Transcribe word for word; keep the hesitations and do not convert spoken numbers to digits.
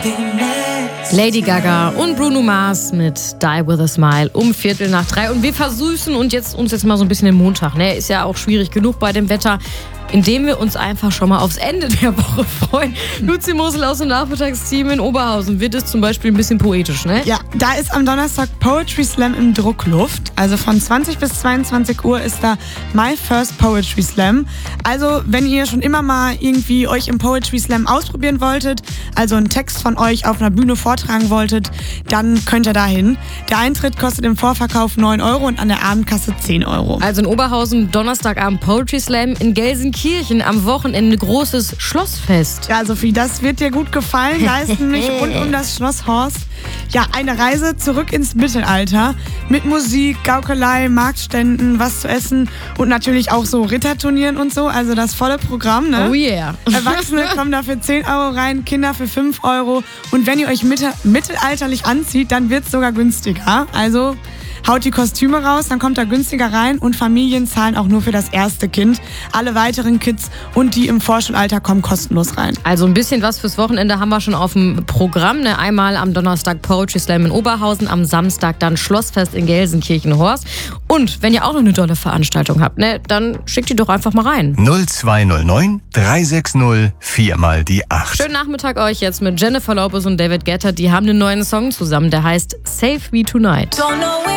Lady Gaga und Bruno Mars mit Die With A Smile um Viertel nach drei. Und wir versüßen und jetzt, uns jetzt mal so ein bisschen den Montag. Ne? Ist ja auch schwierig genug bei dem Wetter, indem wir uns einfach schon mal aufs Ende der Woche freuen. Luzi Mosel aus dem Nachmittagsteam in Oberhausen wird es zum Beispiel ein bisschen poetisch, ne? Ja, da ist am Donnerstag Poetry Slam im Druckluft. Also von zwanzig bis zweiundzwanzig Uhr ist da My First Poetry Slam. Also wenn ihr schon immer mal irgendwie euch im Poetry Slam ausprobieren wolltet, also einen Text von euch auf einer Bühne vortragen wolltet, dann könnt ihr da hin. Der Eintritt kostet im Vorverkauf neun Euro und an der Abendkasse zehn Euro. Also in Oberhausen Donnerstagabend Poetry Slam, in Gelsenkirchen am Wochenende großes Schlossfest. Ja, Sophie, das wird dir gut gefallen. Da ist nämlich rund um das Schloss Horst ja eine Reise zurück ins Mittelalter mit Musik, Gaukelei, Marktständen, was zu essen und natürlich auch so Ritterturnieren und so. Also das volle Programm, ne? Oh yeah. Erwachsene kommen da für zehn Euro rein, Kinder für fünf Euro. Und wenn ihr euch mitte- mittelalterlich anzieht, dann wird es sogar günstiger. Also haut die Kostüme raus, dann kommt er günstiger rein und Familien zahlen auch nur für das erste Kind. Alle weiteren Kids und die im Vorschulalter kommen kostenlos rein. Also ein bisschen was fürs Wochenende haben wir schon auf dem Programm. Ne? Einmal am Donnerstag Poetry Slam in Oberhausen, am Samstag dann Schlossfest in Gelsenkirchen-Horst. Und wenn ihr auch noch eine tolle Veranstaltung habt, ne, dann schickt die doch einfach mal rein. null zwei null neun drei sechs null vier mal die acht. Schönen Nachmittag euch jetzt mit Jennifer Lopez und David Guetta. Die haben einen neuen Song zusammen, der heißt Save Me Tonight.